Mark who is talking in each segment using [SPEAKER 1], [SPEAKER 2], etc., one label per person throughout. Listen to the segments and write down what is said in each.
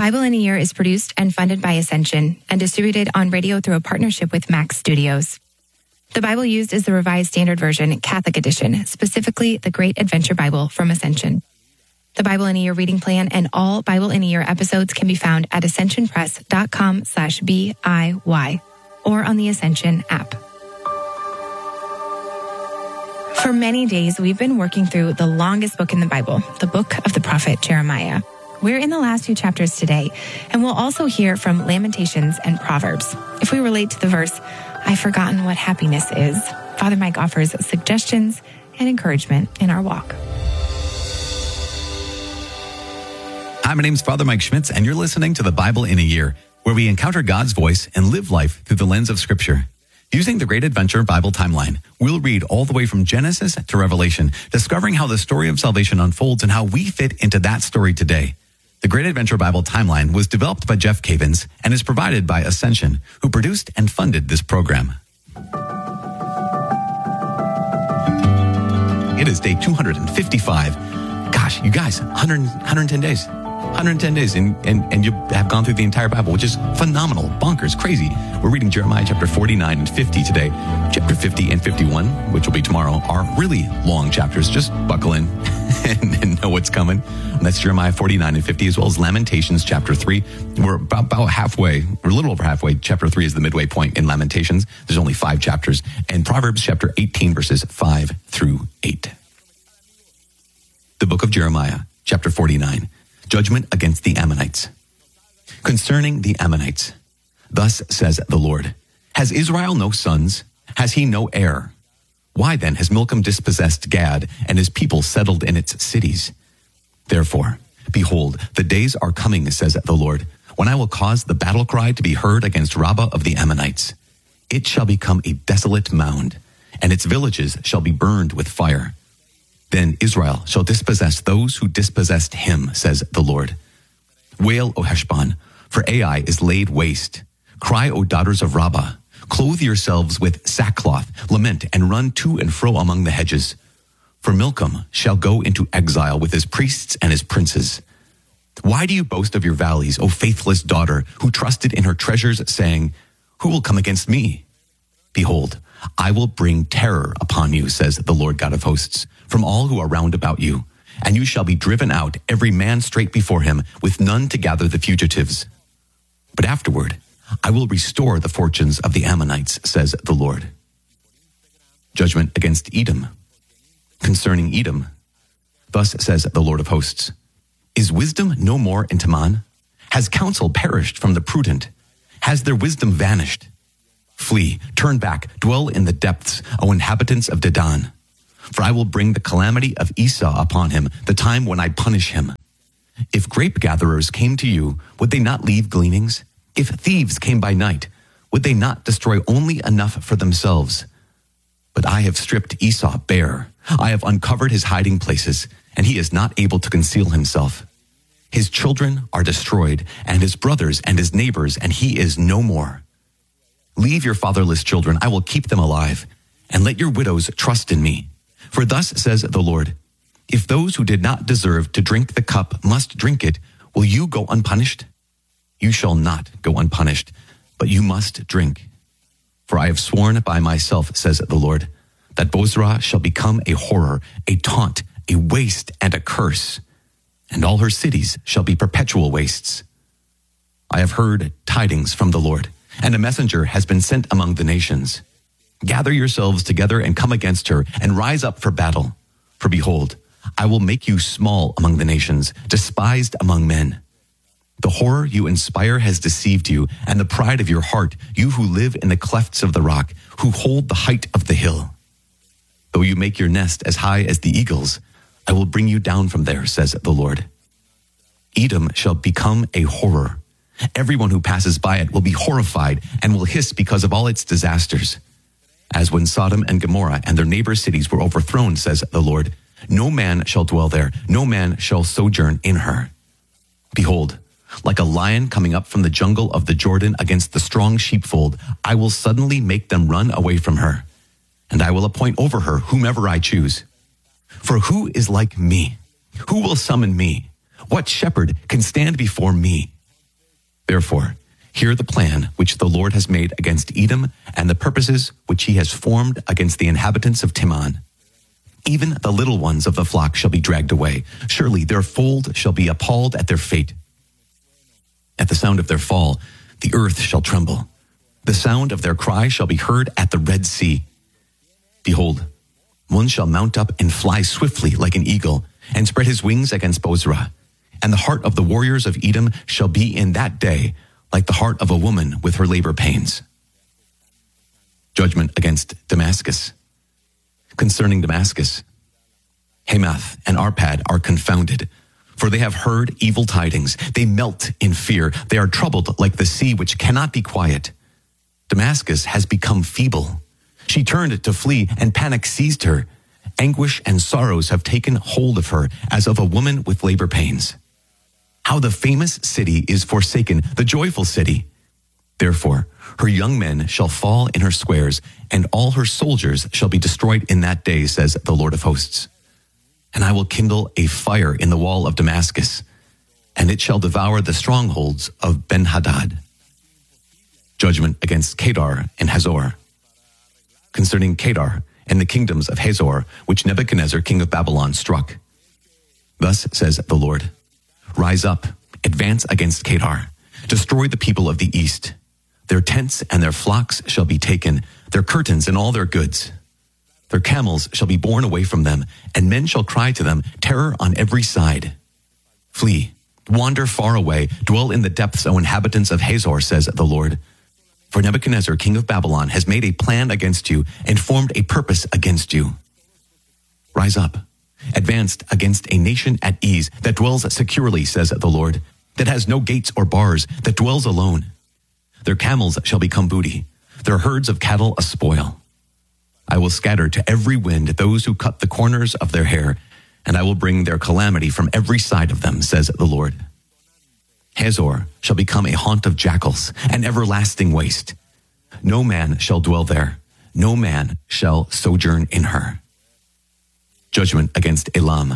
[SPEAKER 1] Bible in a Year is produced and funded by Ascension and distributed on radio through a partnership with Max Studios. The Bible used is the Revised Standard Version, Catholic Edition, specifically the Great Adventure Bible from Ascension. The Bible in a Year reading plan and all Bible in a Year episodes can be found at ascensionpress.com/BIY or on the Ascension app. For many days, we've been working through the longest book in the Bible, the book of the prophet Jeremiah. We're in the last few chapters today, and we'll also hear from Lamentations and Proverbs. If we relate to the verse, I've forgotten what happiness is, Father Mike offers suggestions and encouragement in our walk.
[SPEAKER 2] Hi, my name's Father Mike Schmitz, and you're listening to the Bible in a Year, where we encounter God's voice and live life through the lens of Scripture. Using the Great Adventure Bible timeline, we'll read all the way from Genesis to Revelation, discovering how the story of salvation unfolds and how we fit into that story today. The Great Adventure Bible timeline was developed by Jeff Cavins and is provided by Ascension, who produced and funded this program. It is day 255. Gosh, you guys, 110 days. 110 days, and you have gone through the entire Bible, which is phenomenal, bonkers, crazy. We're reading Jeremiah chapter 49 and 50 today. Chapter 50 and 51, which will be tomorrow, are really long chapters. Just buckle in and know what's coming. And that's Jeremiah 49 and 50, as well as Lamentations chapter 3. We're about halfway, or a little over halfway. Chapter 3 is the midway point in Lamentations. There's only 5 chapters. And Proverbs chapter 18, verses 5 through 8. The book of Jeremiah, chapter 49. Judgment against the Ammonites. Concerning the Ammonites, thus says the Lord, has Israel no sons? Has he no heir? Why then has Milcom dispossessed Gad and his people settled in its cities? Therefore, behold, the days are coming, says the Lord, when I will cause the battle cry to be heard against Rabbah of the Ammonites. It shall become a desolate mound, and its villages shall be burned with fire. Then Israel shall dispossess those who dispossessed him, says the Lord. Wail, O Heshbon, for Ai is laid waste. Cry, O daughters of Rabbah. Clothe yourselves with sackcloth, lament, and run to and fro among the hedges. For Milcom shall go into exile with his priests and his princes. Why do you boast of your valleys, O faithless daughter, who trusted in her treasures, saying, who will come against me? Behold, I will bring terror upon you, says the Lord God of hosts, from all who are round about you, and you shall be driven out, every man straight before him, with none to gather the fugitives. But afterward, I will restore the fortunes of the Ammonites, says the Lord. Judgment against Edom. Concerning Edom, thus says the Lord of hosts, is wisdom no more in Teman? Has counsel perished from the prudent? Has their wisdom vanished? Flee, turn back, dwell in the depths, O inhabitants of Dedan. For I will bring the calamity of Esau upon him, the time when I punish him. If grape gatherers came to you, would they not leave gleanings? If thieves came by night, would they not destroy only enough for themselves? But I have stripped Esau bare. I have uncovered his hiding places, and he is not able to conceal himself. His children are destroyed, and his brothers and his neighbors, and he is no more. Leave your fatherless children, I will keep them alive, and let your widows trust in me. For thus says the Lord, if those who did not deserve to drink the cup must drink it, will you go unpunished? You shall not go unpunished, but you must drink. For I have sworn by myself, says the Lord, that Bozrah shall become a horror, a taunt, a waste, and a curse, and all her cities shall be perpetual wastes. I have heard tidings from the Lord, and a messenger has been sent among the nations. Gather yourselves together and come against her, and rise up for battle. For behold, I will make you small among the nations, despised among men. The horror you inspire has deceived you, and the pride of your heart, you who live in the clefts of the rock, who hold the height of the hill. Though you make your nest as high as the eagles, I will bring you down from there, says the Lord. Edom shall become a horror. Everyone who passes by it will be horrified and will hiss because of all its disasters. As when Sodom and Gomorrah and their neighbor cities were overthrown, says the Lord, no man shall dwell there, no man shall sojourn in her. Behold, like a lion coming up from the jungle of the Jordan against the strong sheepfold, I will suddenly make them run away from her, and I will appoint over her whomever I choose. For who is like me? Who will summon me? What shepherd can stand before me? Therefore, hear the plan which the Lord has made against Edom and the purposes which he has formed against the inhabitants of Teman. Even the little ones of the flock shall be dragged away. Surely their fold shall be appalled at their fate. At the sound of their fall, the earth shall tremble. The sound of their cry shall be heard at the Red Sea. Behold, one shall mount up and fly swiftly like an eagle, and spread his wings against Bozrah. And the heart of the warriors of Edom shall be in that day like the heart of a woman with her labor pains. Judgment against Damascus. Concerning Damascus, Hamath and Arpad are confounded, for they have heard evil tidings. They melt in fear. They are troubled like the sea which cannot be quiet. Damascus has become feeble. She turned to flee, and panic seized her. Anguish and sorrows have taken hold of her, as of a woman with labor pains. How the famous city is forsaken, the joyful city. Therefore, her young men shall fall in her squares, and all her soldiers shall be destroyed in that day, says the Lord of hosts. And I will kindle a fire in the wall of Damascus, and it shall devour the strongholds of Ben-Hadad. Judgment against Kedar and Hazor. Concerning Kedar and the kingdoms of Hazor, which Nebuchadnezzar king of Babylon struck. Thus says the Lord, rise up, advance against Kedar, destroy the people of the east. Their tents and their flocks shall be taken, their curtains and all their goods. Their camels shall be borne away from them, and men shall cry to them, terror on every side. Flee, wander far away, dwell in the depths, O inhabitants of Hazor, says the Lord. For Nebuchadnezzar, king of Babylon, has made a plan against you and formed a purpose against you. Rise up, advanced against a nation at ease that dwells securely, says the Lord, that has no gates or bars, that dwells alone. Their camels shall become booty, their herds of cattle a spoil. I will scatter to every wind those who cut the corners of their hair, and I will bring their calamity from every side of them, says the Lord. Hazor shall become a haunt of jackals, an everlasting waste. No man shall dwell there, no man shall sojourn in her. Judgment against Elam.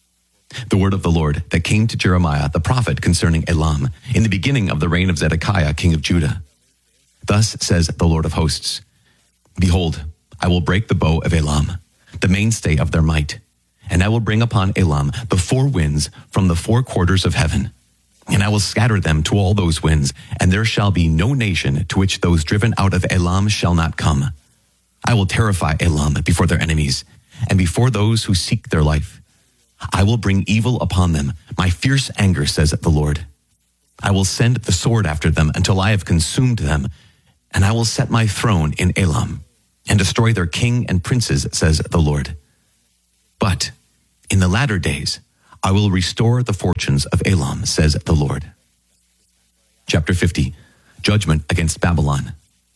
[SPEAKER 2] The word of the Lord that came to Jeremiah the prophet concerning Elam in the beginning of the reign of Zedekiah king of Judah. Thus says the Lord of hosts, behold, I will break the bow of Elam, the mainstay of their might, and I will bring upon Elam the four winds from the four quarters of heaven. And I will scatter them to all those winds, and there shall be no nation to which those driven out of Elam shall not come. I will terrify Elam before their enemies, and before those who seek their life. I will bring evil upon them, my fierce anger, says the Lord. I will send the sword after them until I have consumed them, and I will set my throne in Elam, and destroy their king and princes, says the Lord. But in the latter days, I will restore the fortunes of Elam, says the Lord. Chapter 50, Judgment against Babylon.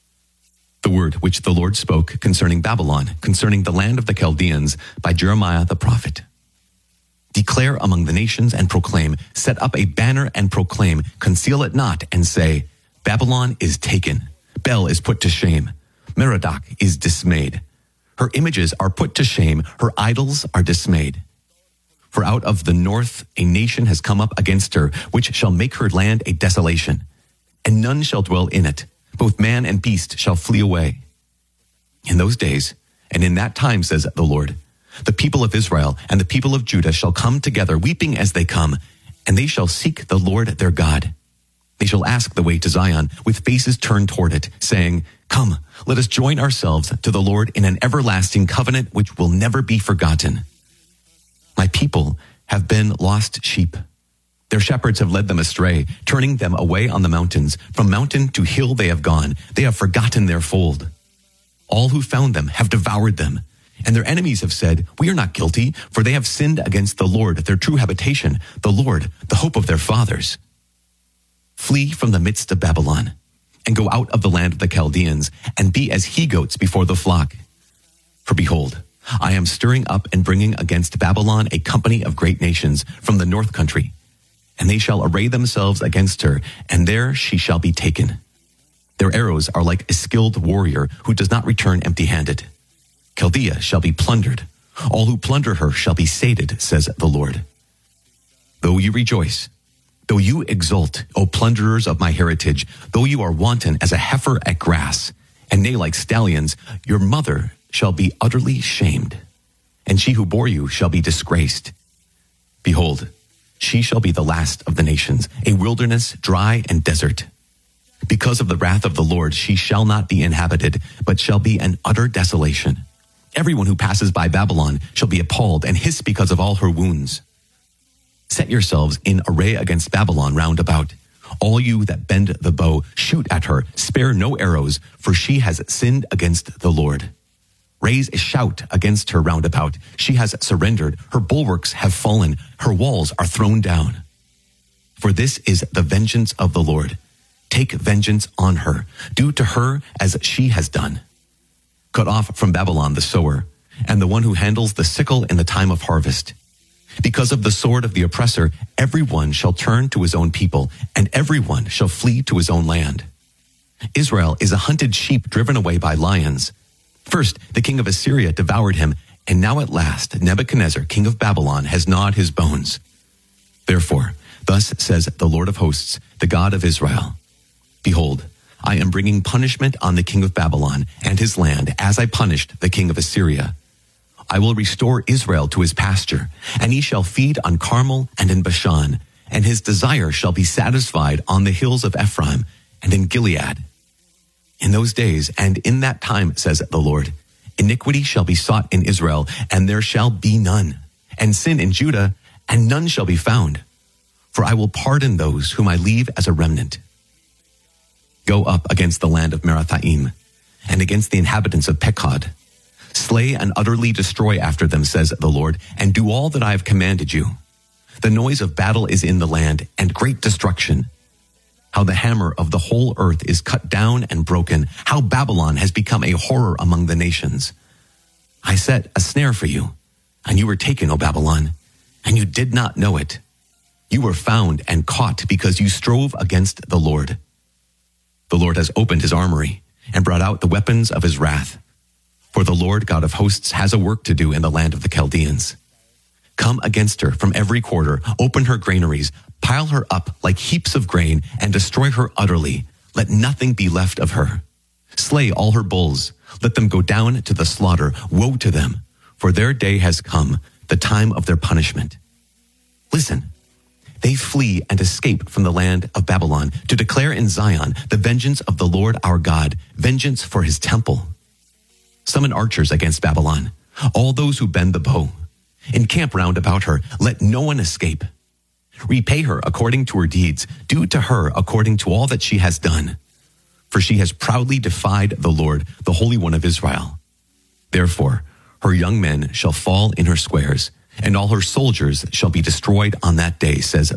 [SPEAKER 2] The word which the Lord spoke concerning Babylon, concerning the land of the Chaldeans, by Jeremiah the prophet. Declare among the nations and proclaim, set up a banner and proclaim, conceal it not, and say, Babylon is taken, Bel is put to shame, Merodach is dismayed. Her images are put to shame, her idols are dismayed. For out of the north a nation has come up against her, which shall make her land a desolation, and none shall dwell in it. Both man and beast shall flee away. In those days, and in that time, says the Lord, the people of Israel and the people of Judah shall come together, weeping as they come, and they shall seek the Lord their God. They shall ask the way to Zion, with faces turned toward it, saying, come, let us join ourselves to the Lord in an everlasting covenant which will never be forgotten. My people have been lost sheep. Their shepherds have led them astray, turning them away on the mountains. From mountain to hill they have gone. They have forgotten their fold. All who found them have devoured them. And their enemies have said, we are not guilty, for they have sinned against the Lord, their true habitation, the Lord, the hope of their fathers. Flee from the midst of Babylon, and go out of the land of the Chaldeans, and be as he-goats before the flock. For behold, I am stirring up and bringing against Babylon a company of great nations from the north country, and they shall array themselves against her, and there she shall be taken. Their arrows are like a skilled warrior who does not return empty-handed. Chaldea shall be plundered. All who plunder her shall be sated, says the Lord. Though you rejoice, Though you exult, O plunderers of my heritage, though you are wanton as a heifer at grass, and neigh like stallions, your mother shall be utterly shamed, and she who bore you shall be disgraced. Behold, she shall be the last of the nations, a wilderness dry and desert. Because of the wrath of the Lord, she shall not be inhabited, but shall be an utter desolation. Everyone who passes by Babylon shall be appalled and hiss because of all her wounds. Set yourselves in array against Babylon round about. All you that bend the bow, shoot at her, spare no arrows, for she has sinned against the Lord. Raise a shout against her round about. She has surrendered, her bulwarks have fallen, her walls are thrown down. For this is the vengeance of the Lord. Take vengeance on her. Do to her as she has done. Cut off from Babylon the sower, and the one who handles the sickle in the time of harvest. Because of the sword of the oppressor, everyone shall turn to his own people, and everyone shall flee to his own land. Israel is a hunted sheep driven away by lions. First, the king of Assyria devoured him, and now at last Nebuchadnezzar, king of Babylon, has gnawed his bones. Therefore, thus says the Lord of hosts, the God of Israel, Behold, I am bringing punishment on the king of Babylon and his land, as I punished the king of Assyria. I will restore Israel to his pasture, and he shall feed on Carmel and in Bashan, and his desire shall be satisfied on the hills of Ephraim and in Gilead. In those days and in that time, says the Lord, iniquity shall be sought in Israel, and there shall be none, and sin in Judah, and none shall be found. For I will pardon those whom I leave as a remnant. Go up against the land of Merathaim, and against the inhabitants of Pekod. Slay and utterly destroy after them, says the Lord, and do all that I have commanded you. The noise of battle is in the land, and great destruction. How the hammer of the whole earth is cut down and broken. How Babylon has become a horror among the nations. I set a snare for you, and you were taken, O Babylon, and you did not know it. You were found and caught because you strove against the Lord. The Lord has opened his armory and brought out the weapons of his wrath. For the Lord God of hosts has a work to do in the land of the Chaldeans. Come against her from every quarter, open her granaries, pile her up like heaps of grain, and destroy her utterly. Let nothing be left of her. Slay all her bulls. Let them go down to the slaughter. Woe to them, for their day has come, the time of their punishment. Listen, they flee and escape from the land of Babylon to declare in Zion the vengeance of the Lord our God, vengeance for his temple. Summon archers against Babylon, all those who bend the bow. Encamp round about her, let no one escape. Repay her according to her deeds, do to her according to all that she has done. For she has proudly defied the Lord, the Holy One of Israel. Therefore, her young men shall fall in her squares, and all her soldiers shall be destroyed on that day, says